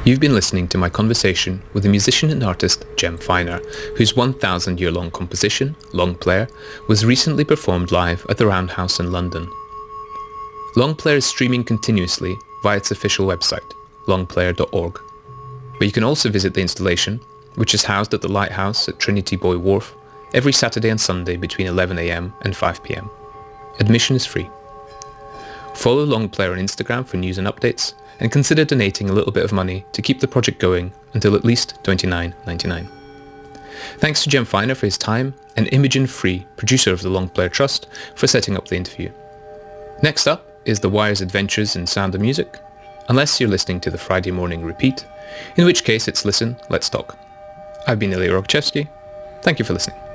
You've been listening to my conversation with the musician and artist Jem Finer, whose 1,000-year-long composition, Longplayer, was recently performed live at the Roundhouse in London. Longplayer is streaming continuously via its official website, longplayer.org. But you can also visit the installation, which is housed at the Lighthouse at Trinity Buoy Wharf, every Saturday and Sunday between 11 a.m. and 5 p.m. Admission is free. Follow Longplayer on Instagram for news and updates, and consider donating a little bit of money to keep the project going until at least $29.99. Thanks to Jem Finer for his time, and Imogen Free, producer of the Longplayer Trust, for setting up the interview. Next up is The Wire's Adventures in Sound and Music, unless you're listening to the Friday morning repeat, in which case it's Listen, Let's Talk. I've been Ilya Rogachevsky. Thank you for listening.